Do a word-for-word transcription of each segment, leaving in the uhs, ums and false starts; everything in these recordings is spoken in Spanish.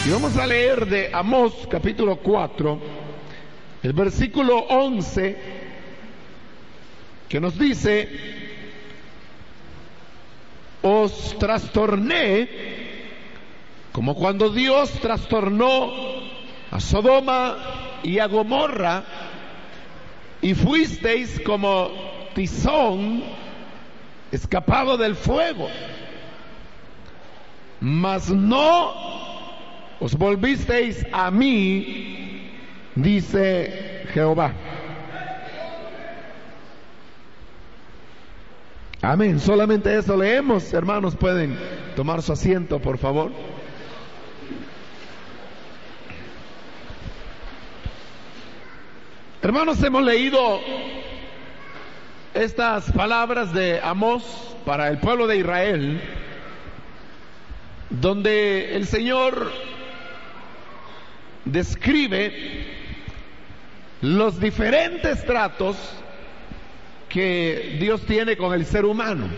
Y vamos a leer de Amós capítulo cuatro, el versículo once, que nos dice: os trastorné como cuando Dios trastornó a Sodoma y a Gomorra, y fuisteis como tizón escapado del fuego, mas no os volvisteis a mí, dice Jehová. Amén. Solamente eso leemos. Hermanos, pueden tomar su asiento, por favor. Hermanos, hemos leído estas palabras de Amós para el pueblo de Israel, donde el Señor describe los diferentes tratos que Dios tiene con el ser humano.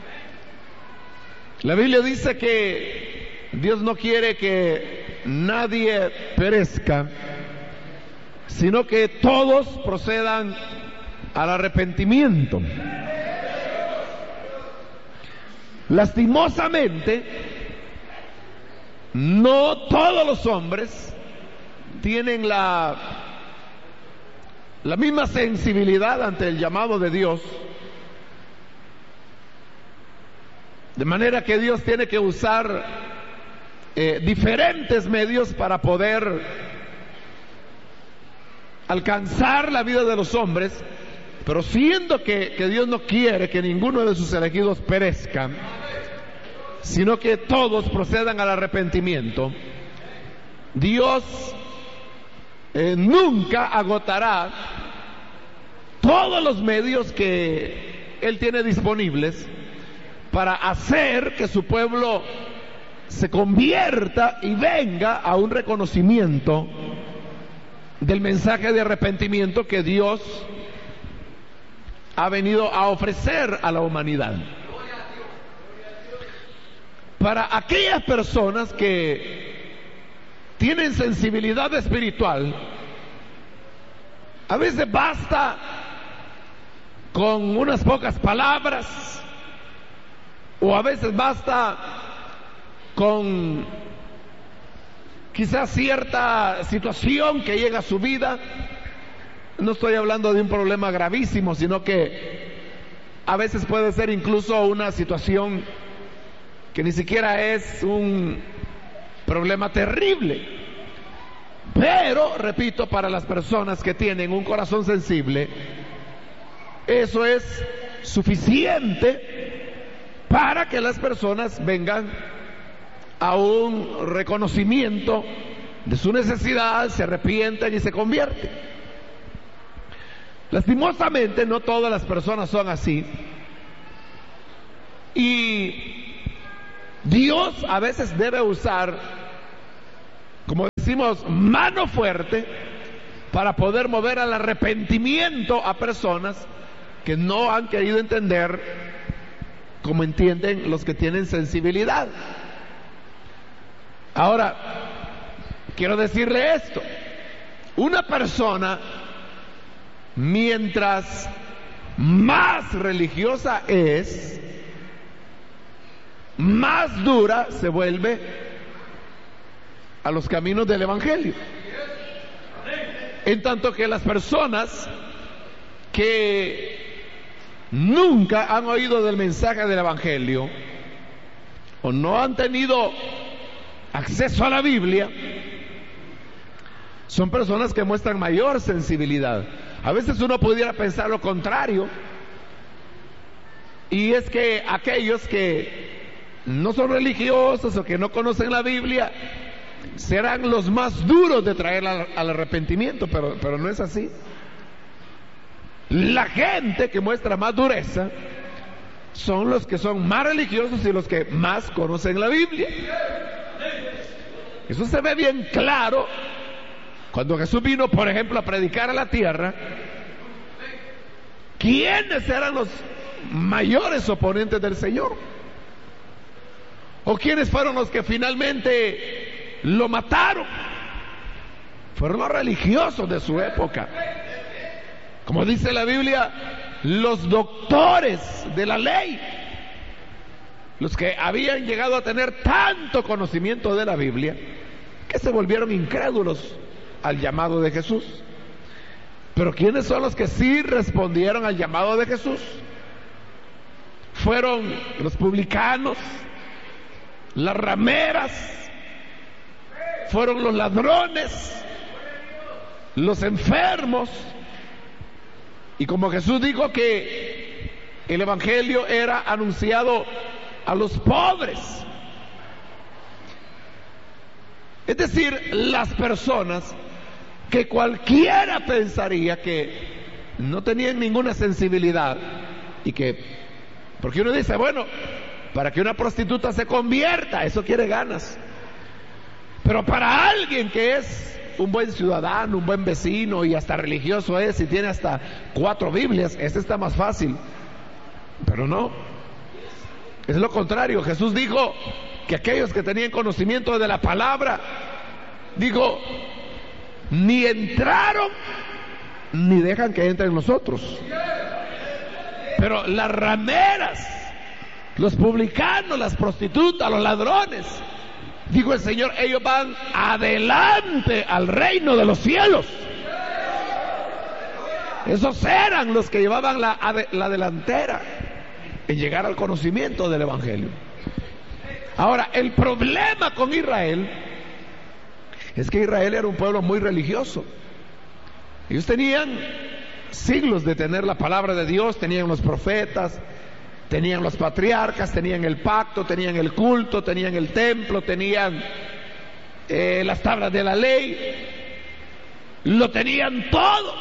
La Biblia dice que Dios no quiere que nadie perezca, sino que todos procedan al arrepentimiento. Lastimosamente, no todos los hombres tienen la, la misma sensibilidad ante el llamado de Dios, de manera que Dios tiene que usar eh, diferentes medios para poder alcanzar la vida de los hombres, pero siendo que, que Dios no quiere que ninguno de sus elegidos perezca, sino que todos procedan al arrepentimiento, Dios eh, nunca agotará todos los medios que Él tiene disponibles para hacer que su pueblo se convierta y venga a un reconocimiento del mensaje de arrepentimiento que Dios ha venido a ofrecer a la humanidad. Para aquellas personas que tienen sensibilidad espiritual, a veces basta con unas pocas palabras, o a veces basta con quizás cierta situación que llega a su vida. No estoy hablando de un problema gravísimo, sino que a veces puede ser incluso una situación que ni siquiera es un problema terrible. Pero, repito, para las personas que tienen un corazón sensible, eso es suficiente para que las personas vengan a un reconocimiento de su necesidad, se arrepientan y se convierten. Lastimosamente, no todas las personas son así, y Dios a veces debe usar, como decimos, mano fuerte para poder mover al arrepentimiento a personas que no han querido entender como entienden los que tienen sensibilidad. Ahora, quiero decirle esto: una persona, mientras más religiosa es, más dura se vuelve a los caminos del Evangelio. En tanto que las personas que nunca han oído del mensaje del Evangelio o no han tenido acceso a la Biblia, son personas que muestran mayor sensibilidad. A veces uno pudiera pensar lo contrario, y es que aquellos que no son religiosos o que no conocen la Biblia serán los más duros de traer al, al arrepentimiento, pero, pero no es así. La gente que muestra más dureza son los que son más religiosos y los que más conocen la Biblia. Eso se ve bien claro cuando Jesús vino, por ejemplo, a predicar a la tierra. ¿Quiénes eran los mayores oponentes del Señor? ¿O quiénes fueron los que finalmente lo mataron fueron los religiosos de su época. Como dice la Biblia, los doctores de la ley, los que habían llegado a tener tanto conocimiento de la Biblia, que se volvieron incrédulos al llamado de Jesús. Pero ¿quiénes son los que sí respondieron al llamado de Jesús? Fueron los publicanos, las rameras, fueron los ladrones, los enfermos. Y como Jesús dijo que el evangelio era anunciado a los pobres, es decir, las personas que cualquiera pensaría que no tenían ninguna sensibilidad, y que, porque uno dice, bueno, para que una prostituta se convierta, eso quiere ganas, pero para alguien que es un buen ciudadano, un buen vecino y hasta religioso es, y tiene hasta cuatro Biblias, ese está más fácil. Pero no, es lo contrario. Jesús dijo que aquellos que tenían conocimiento de la palabra, digo, ni entraron ni dejan que entren nosotros. Pero las rameras, los publicanos, las prostitutas, los ladrones, dijo el Señor, ellos van adelante al reino de los cielos. Esos eran los que llevaban la, la delantera en llegar al conocimiento del evangelio. Ahora, el problema con Israel es que Israel era un pueblo muy religioso. Ellos tenían siglos de tener la palabra de Dios, tenían los profetas, tenían los patriarcas, tenían el pacto, tenían el culto, tenían el templo, tenían eh, las tablas de la ley, lo tenían todo.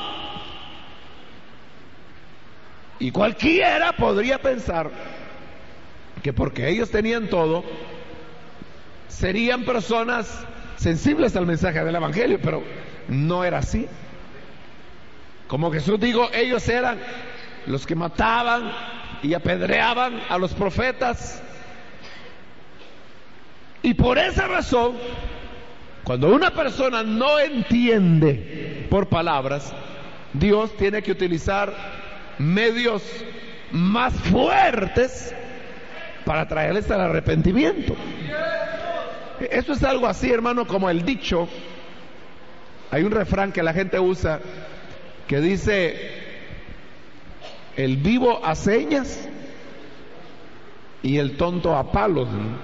Y cualquiera podría pensar que porque ellos tenían todo, serían personas sensibles al mensaje del evangelio, pero no era así. Como Jesús dijo, ellos eran los que mataban y apedreaban a los profetas. Y por esa razón, cuando una persona no entiende por palabras, Dios tiene que utilizar medios más fuertes para traerles al arrepentimiento. Eso es algo así, hermano, como el dicho. Hay un refrán que la gente usa que dice: el vivo a señas y el tonto a palos.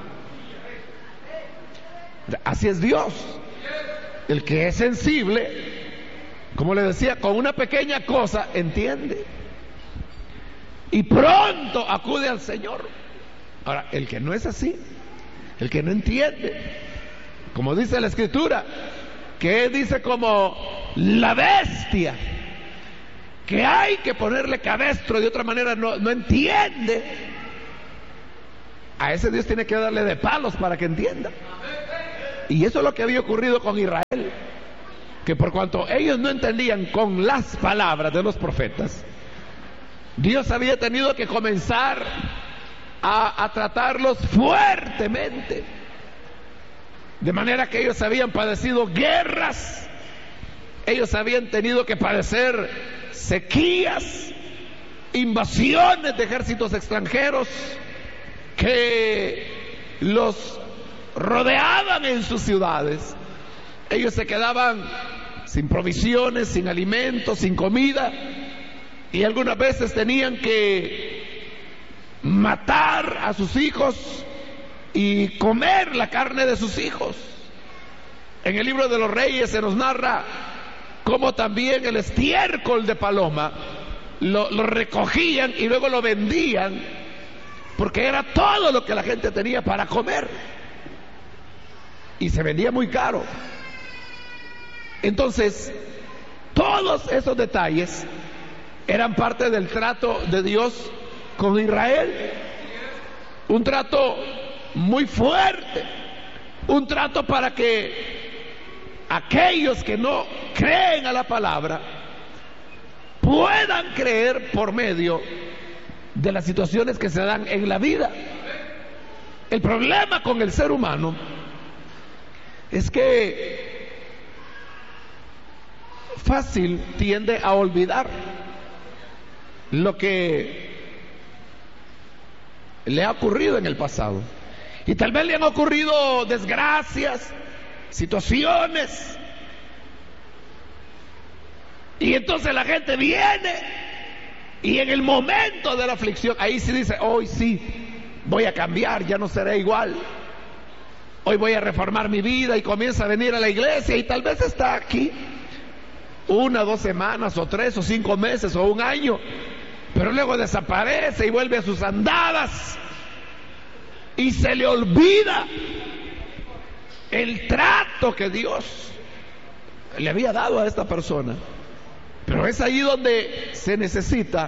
Así es Dios. El que es sensible, como le decía, con una pequeña cosa entiende y pronto acude al Señor. Ahora, el que no es así, el que no entiende, como dice la Escritura, que dice como la bestia, que hay que ponerle cabestro, de otra manera no, no entiende. A ese Dios tiene que darle de palos para que entienda. Y eso es lo que había ocurrido con Israel, que por cuanto ellos no entendían con las palabras de los profetas, Dios había tenido que comenzar a, a tratarlos fuertemente, de manera que ellos habían padecido guerras, ellos habían tenido que padecer sequías, invasiones de ejércitos extranjeros que los rodeaban en sus ciudades. Ellos se quedaban sin provisiones, sin alimentos, sin comida, y algunas veces tenían que matar a sus hijos y comer la carne de sus hijos. En el libro de los Reyes se nos narra cómo también el estiércol de paloma lo, lo recogían y luego lo vendían, porque era todo lo que la gente tenía para comer y se vendía muy caro. Entonces, todos esos detalles eran parte del trato de Dios con Israel, un trato muy fuerte, un trato para que aquellos que no creen a la palabra puedan creer por medio de las situaciones que se dan en la vida. El problema con el ser humano es que fácil tiende a olvidar lo que le ha ocurrido en el pasado. Y tal vez le han ocurrido desgracias, situaciones, y entonces la gente viene y en el momento de la aflicción, ahí sí dice, hoy sí voy a cambiar, ya no seré igual, hoy voy a reformar mi vida, y comienza a venir a la iglesia, y tal vez está aquí una, dos semanas, o tres, o cinco meses, o un año, pero luego desaparece y vuelve a sus andadas, y se le olvida el trato que Dios le había dado a esta persona. Pero es ahí donde se necesita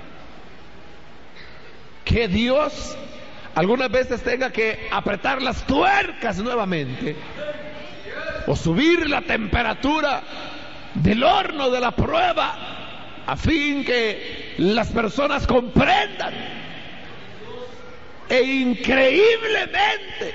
que Dios algunas veces tenga que apretar las tuercas nuevamente, o subir la temperatura del horno de la prueba, a fin que las personas comprendan. E increíblemente,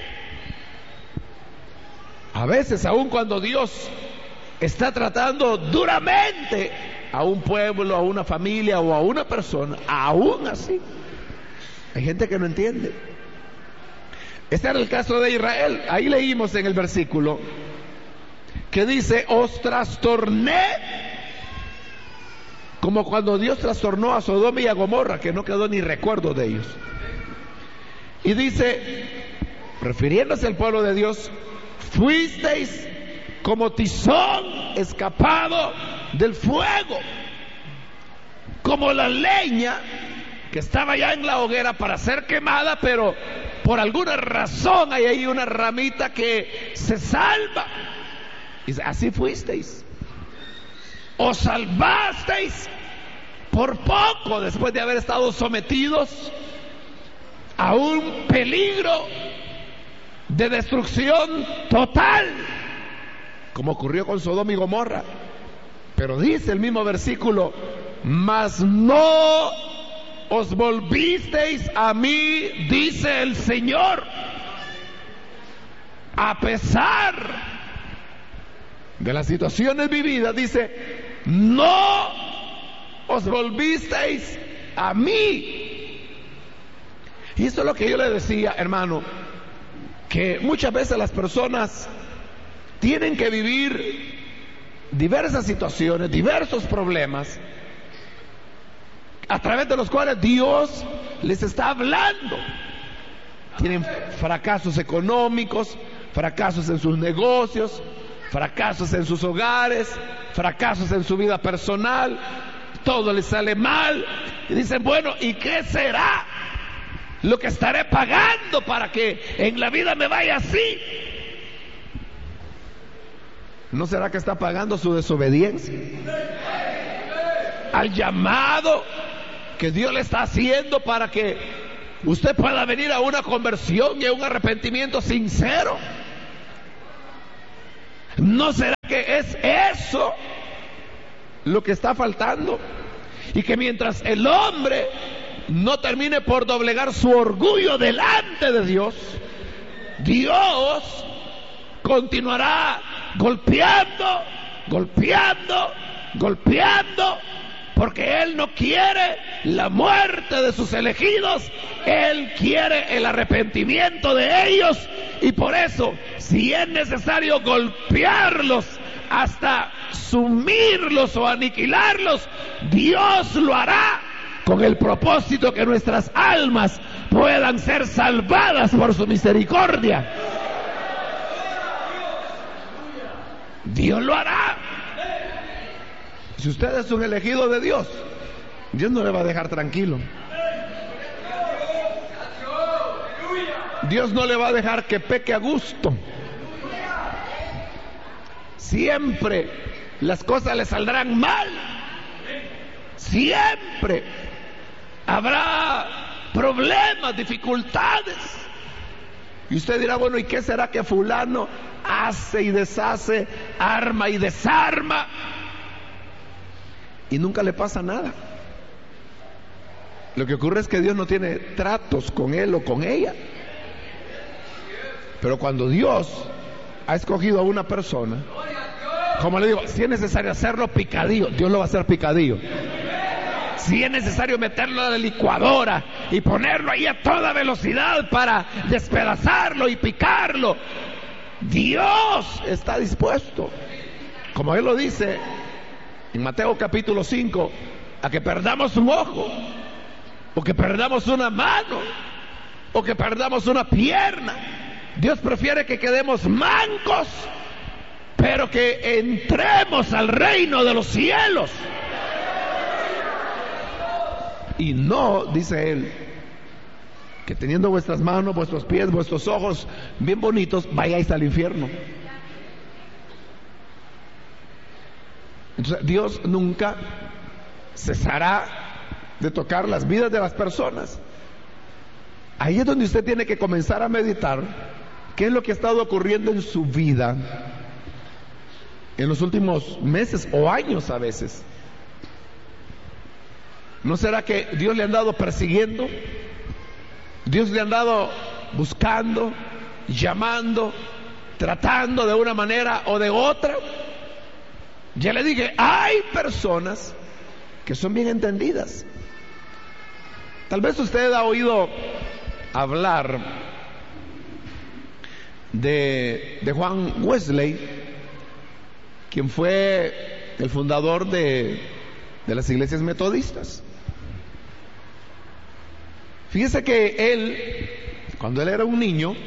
a veces, aun cuando Dios está tratando duramente a un pueblo, a una familia o a una persona, aún así hay gente que no entiende. Este era el caso de Israel. Ahí leímos en el versículo que dice: os trastorné como cuando Dios trastornó a Sodoma y a Gomorra, que no quedó ni recuerdo de ellos. Y dice, refiriéndose al pueblo de Dios, fuisteis como tizón escapado del fuego, como la leña que estaba ya en la hoguera para ser quemada, pero por alguna razón hay ahí una ramita que se salva. Y así fuisteis. Os salvasteis por poco, después de haber estado sometidos a un peligro de destrucción total, como ocurrió con Sodoma y Gomorra. Pero dice el mismo versículo: mas no os volvisteis a mí, dice el Señor, a pesar de las situaciones vividas. Dice, no os volvisteis a mí. Y esto es lo que yo le decía, hermano, que muchas veces las personas tienen que vivir diversas situaciones, diversos problemas, a través de los cuales Dios les está hablando. Tienen fracasos económicos, fracasos en sus negocios, fracasos en sus hogares, fracasos en su vida personal, todo les sale mal, y dicen, bueno, ¿y qué será lo que estaré pagando para que en la vida me vaya así? ¿No será que está pagando su desobediencia al llamado que Dios le está haciendo para que usted pueda venir a una conversión y a un arrepentimiento sincero? ¿No será que es eso lo que está faltando? Y que mientras el hombre no termine por doblegar su orgullo delante de Dios, Dios continuará golpeando, golpeando, golpeando, porque Él no quiere la muerte de sus elegidos, Él quiere el arrepentimiento de ellos. Y por eso, si es necesario golpearlos hasta sumirlos o aniquilarlos, Dios lo hará, con el propósito que nuestras almas puedan ser salvadas por su misericordia. Dios lo hará. Si usted es un elegido de Dios, Dios no le va a dejar tranquilo. Dios no le va a dejar que peque a gusto. Siempre las cosas le saldrán mal. Siempre habrá problemas, dificultades. Y usted dirá, bueno, ¿y qué será que fulano hace y deshace, arma y desarma, y nunca le pasa nada? Lo que ocurre es que Dios no tiene tratos con él o con ella. Pero cuando Dios ha escogido a una persona, como le digo, si es necesario hacerlo picadillo, Dios lo va a hacer picadillo. Si es necesario meterlo a la licuadora y ponerlo ahí a toda velocidad para despedazarlo y picarlo, Dios está dispuesto, como Él lo dice en Mateo capítulo cinco, a que perdamos un ojo, o que perdamos una mano, o que perdamos una pierna. Dios prefiere que quedemos mancos, pero que entremos al reino de los cielos. Y no, dice Él, que teniendo vuestras manos, vuestros pies, vuestros ojos bien bonitos, vayáis al infierno. Entonces, Dios nunca cesará de tocar las vidas de las personas. Ahí es donde usted tiene que comenzar a meditar qué es lo que ha estado ocurriendo en su vida en los últimos meses o años a veces. ¿No será que Dios le ha andado persiguiendo? Dios le ha andado buscando, llamando, tratando de una manera o de otra. Ya le dije, hay personas que son bien entendidas. Tal vez usted ha oído hablar de, de Juan Wesley, quien fue el fundador de, de las iglesias metodistas. Fíjese que él, cuando él era un niño,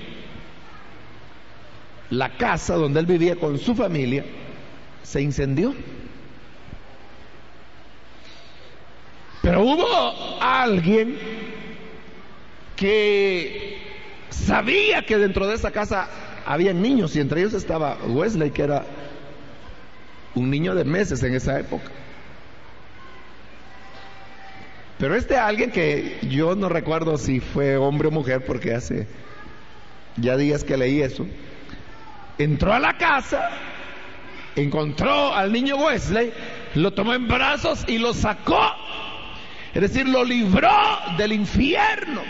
la casa donde él vivía con su familia se incendió. Pero hubo alguien que sabía que dentro de esa casa había niños, y entre ellos estaba Wesley, que era un niño de meses en esa época. Pero este alguien, que yo no recuerdo si fue hombre o mujer, porque hace ya días que leí eso, entró a la casa, encontró al niño Wesley, lo tomó en brazos y lo sacó, es decir, lo libró del infierno.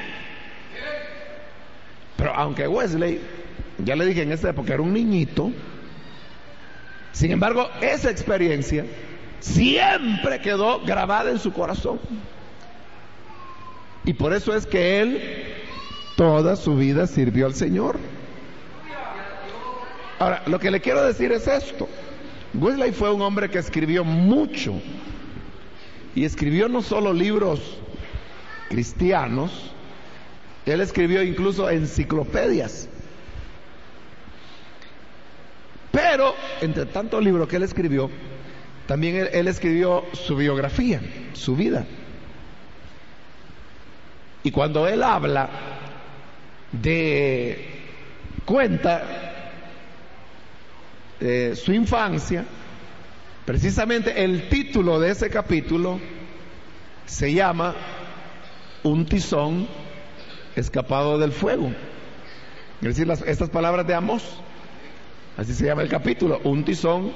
Pero aunque Wesley, ya le dije, en esta época era un niñito, sin embargo, esa experiencia siempre quedó grabada en su corazón. Y por eso es que él toda su vida sirvió al Señor. Ahora, lo que le quiero decir es esto. Wesley fue un hombre que escribió mucho, y escribió no solo libros cristianos, él escribió incluso enciclopedias. Pero entre tantos libros que él escribió, también él, él escribió su biografía, su vida. Y cuando él habla de, cuenta eh, su infancia, precisamente el título de ese capítulo se llama Un tizón escapado del fuego. Es decir, las, estas palabras de Amós, así se llama el capítulo, un tizón